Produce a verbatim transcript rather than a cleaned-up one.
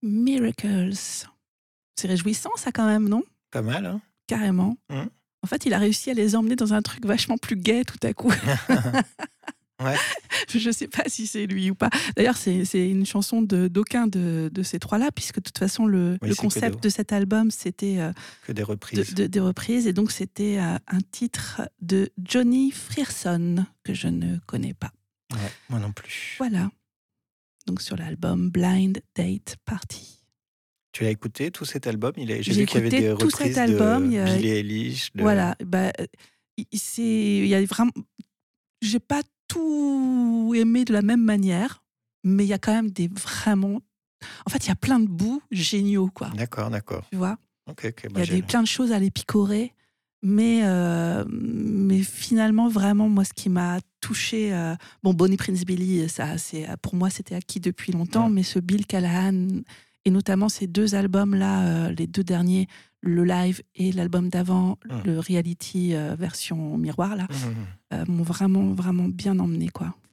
Miracles. C'est réjouissant, ça, quand même, non? Pas mal, hein? Carrément. Mmh. En fait, il a réussi à les emmener dans un truc vachement plus gai tout à coup. Ouais. Je ne sais pas si c'est lui ou pas. D'ailleurs, c'est, c'est une chanson de, d'aucun de, de ces trois-là, puisque de toute façon, le, Oui, le c'est concept que de cet album, c'était euh, Que des de, reprises. de- des reprises. Et donc, c'était euh, un titre de Johnny Frierson, que je ne connais pas. Ouais, moi non plus. Voilà. Donc, sur l'album Blind Date Party. Tu l'as écouté, tout cet album? Il est... J'ai, J'ai vu qu'il y avait écouté des tout cet reprises album. de Il y a- Billie Eilish. De... Voilà. Bah, euh, il, il- c'est, il y a vraiment... J'ai pas tout aimé de la même manière, mais il y a quand même des vraiment... En fait, il y a plein de bouts géniaux, quoi. D'accord, d'accord. Tu vois? Ok, ok. Il Bah, y a j'ai... des, plein de choses à les picorer, mais, euh, mais finalement, vraiment, moi, ce qui m'a touchée... euh, bon, Bonnie Prince Billy, ça, c'est, pour moi, c'était acquis depuis longtemps, Mm. mais ce Bill Callahan, et notamment ces deux albums-là, euh, les deux derniers, le live et l'album d'avant, Mm. le reality euh, version miroir, là, Mhm. euh, m'ont vraiment, vraiment bien emmené, quoi.